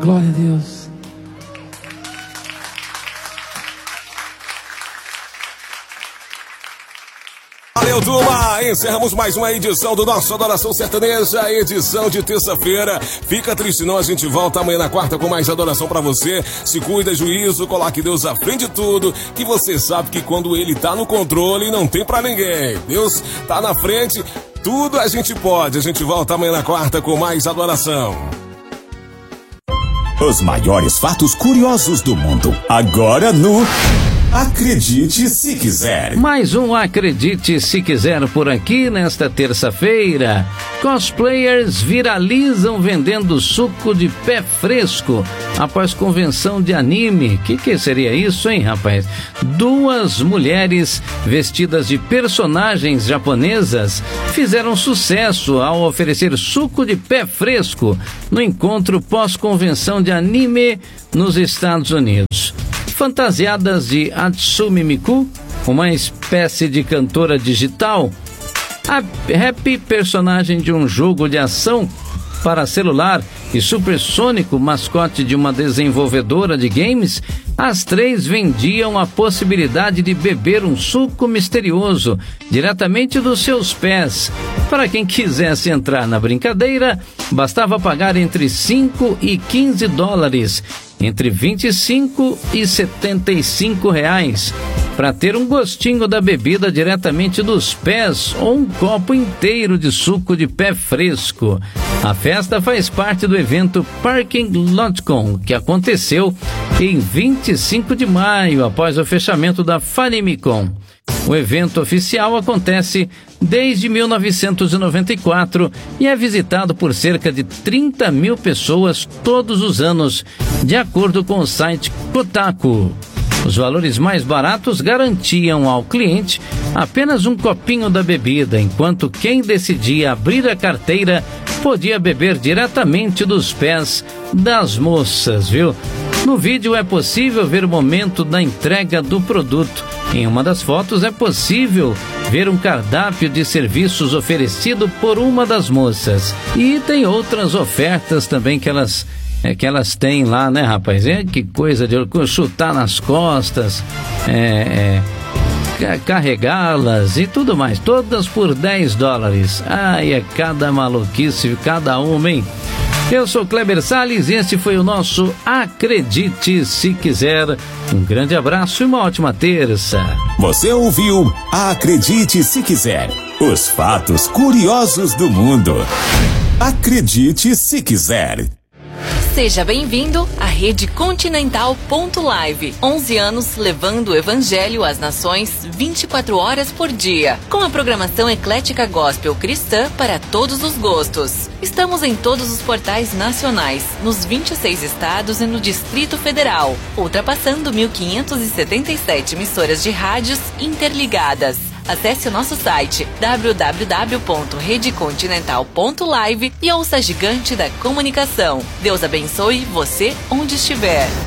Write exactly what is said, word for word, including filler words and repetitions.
Glória a Deus. Valeu, turma! Encerramos mais uma edição do nosso Adoração Sertaneja, edição de terça-feira. Fica triste não, a gente volta amanhã na quarta com mais adoração pra você. Se cuida, juízo, coloque Deus à frente de tudo, que você sabe que quando Ele tá no controle, não tem pra ninguém. Deus tá na frente, tudo a gente pode. A gente volta amanhã na quarta com mais adoração. Os maiores fatos curiosos do mundo, agora no Acredite Se Quiser. Mais um Acredite Se Quiser por aqui nesta terça-feira. Cosplayers viralizam vendendo suco de pé fresco após convenção de anime. Que que seria isso, hein, rapaz? Duas mulheres vestidas de personagens japonesas fizeram sucesso ao oferecer suco de pé fresco no encontro pós-convenção de anime nos Estados Unidos. Fantasiadas de Hatsune Miku, uma espécie de cantora digital, a Happy, personagem de um jogo de ação para celular, e Supersônico, mascote de uma desenvolvedora de games, as três vendiam a possibilidade de beber um suco misterioso diretamente dos seus pés. Para quem quisesse entrar na brincadeira, bastava pagar entre cinco e quinze dólares, entre vinte e cinco e setenta e cinco reais, para ter um gostinho da bebida diretamente dos pés ou um copo inteiro de suco de pé fresco. A festa faz parte do evento Parking LotCon, que aconteceu em vinte e cinco de maio, após o fechamento da Funimicon. O evento oficial acontece desde mil novecentos e noventa e quatro e é visitado por cerca de trinta mil pessoas todos os anos, de acordo com o site Kotaku. Os valores mais baratos garantiam ao cliente apenas um copinho da bebida, enquanto quem decidia abrir a carteira podia beber diretamente dos pés das moças, viu? No vídeo é possível ver o momento da entrega do produto. Em uma das fotos é possível ver um cardápio de serviços oferecido por uma das moças. E tem outras ofertas também que elas, é, que elas têm lá, né, rapaz? É, que coisa de chutar nas costas, é, é, carregá-las e tudo mais. Todas por dez dólares. Ai, é cada maluquice, cada uma, hein? Eu sou Kleber Salles e este foi o nosso Acredite Se Quiser. Um grande abraço e uma ótima terça. Você ouviu Acredite Se Quiser. Os fatos curiosos do mundo. Acredite Se Quiser. Seja bem-vindo à Rede Continental ponto live. onze anos levando o Evangelho às nações vinte e quatro horas por dia. Com a programação eclética gospel cristã para todos os gostos. Estamos em todos os portais nacionais, nos vinte e seis estados e no Distrito Federal, ultrapassando mil quinhentas e setenta e sete emissoras de rádios interligadas. Acesse o nosso site w w w ponto rede continental ponto live e ouça a gigante da comunicação. Deus abençoe você onde estiver.